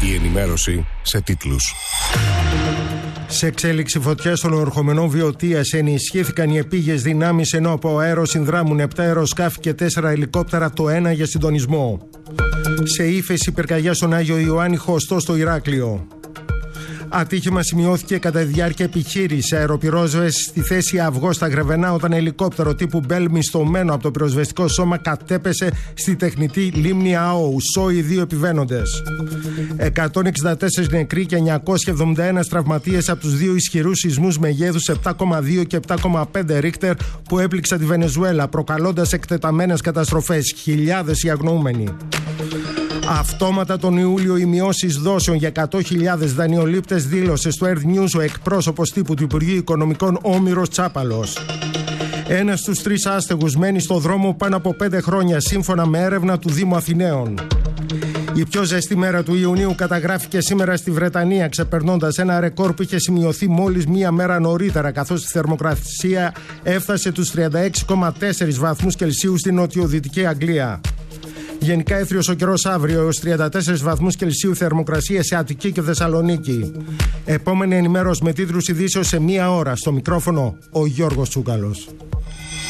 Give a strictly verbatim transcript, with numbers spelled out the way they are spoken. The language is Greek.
Η ενημέρωση σε τίτλους. Σε εξέλιξη φωτιά στον ορχομενό Βιωτίας ενισχύθηκαν οι επίγειες δυνάμεις, ενώ από αέρο συνδράμουν επτά αεροσκάφη και τέσσερα ελικόπτερα, το ένα για συντονισμό. Σε ύφεση πυρκαγιά στον Άγιο Ιωάννη Χωστό στο Ηράκλειο. Ατύχημα σημειώθηκε κατά τη διάρκεια επιχείρηση αεροπυρόσβεσης στη θέση Αυγό στα Γρεβενά, όταν ελικόπτερο τύπου Μπέλ μισθωμένο από το πυροσβεστικό σώμα κατέπεσε στη τεχνητή λίμνη ΑΟ. Σώοι δύο επιβαίνοντες. εκατόν εξήντα τέσσερις νεκροί και εννιακόσιοι εβδομήντα ένα τραυματίες από τους δύο ισχυρούς σεισμούς μεγέθους επτά κόμμα δύο και επτά κόμμα πέντε ρίχτερ που έπληξαν τη Βενεζουέλα, προκαλώντας εκτεταμένες καταστροφές. Χιλιάδες οι αγνοούμενοι. Αυτόματα τον Ιούλιο οι μειώσεις δόσεων για εκατό χιλιάδες δανειολήπτες, δήλωσε στο Earth News ο εκπρόσωπος τύπου του Υπουργείου Οικονομικών Όμηρος Τσάπαλος. Ένας στους τρεις άστεγους μένει στο δρόμο πάνω από πέντε χρόνια, σύμφωνα με έρευνα του Δήμου Αθηναίων. Η πιο ζεστή μέρα του Ιουνίου καταγράφηκε σήμερα στη Βρετανία, ξεπερνώντας ένα ρεκόρ που είχε σημειωθεί μόλις μία μέρα νωρίτερα, καθώς η θερμοκρασία έφτασε τους τριάντα έξι κόμμα τέσσερα βαθμούς Κελσίου στην νοτιοδυτική Αγγλία. Γενικά έθριος ο καιρός αύριο, έως τριάντα τέσσερις βαθμούς Κελσίου θερμοκρασία σε Αττική και Θεσσαλονίκη. Επόμενη ενημέρωση με τίτλους ειδήσεως σε μία ώρα. Στο μικρόφωνο ο Γιώργος Τσούκαλος.